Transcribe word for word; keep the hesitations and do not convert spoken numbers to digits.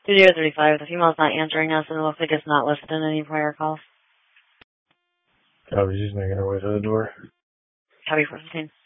Studio thirty-five, the female's not answering us, and it looks like it's not listed in any prior calls. Copy, she's making her way to the door. Copy four fifteen.